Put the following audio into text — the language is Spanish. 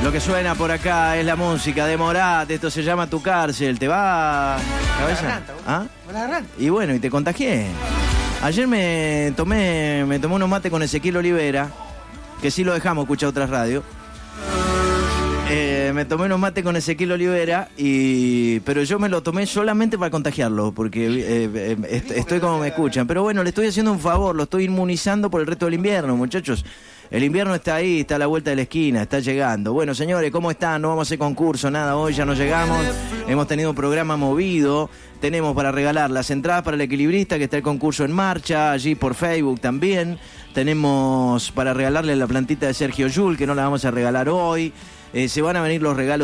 Lo que suena por acá es la música de Morat. Esto se llama Tu Cárcel. ¿Te va, cabeza? ¿Ah? Y bueno, y te contagié. Ayer me tomé unos mates con Ezequiel Olivera, que sí lo dejamos escuchar otras radios. Me tomé unos mates con Ezequiel Olivera, pero yo me lo tomé solamente para contagiarlo, porque estoy como me escuchan. Pero bueno, le estoy haciendo un favor, lo estoy inmunizando por el resto del invierno, muchachos. El invierno está ahí, está a la vuelta de la esquina, está llegando. Bueno, señores, ¿cómo están? No vamos a hacer concurso, nada, hoy ya no llegamos. Hemos tenido un programa movido. Tenemos para regalar las entradas para el equilibrista, que está el concurso en marcha, allí por Facebook también. Tenemos para regalarle la plantita de Sergio Yul, que no la vamos a regalar hoy. Se van a venir los regalos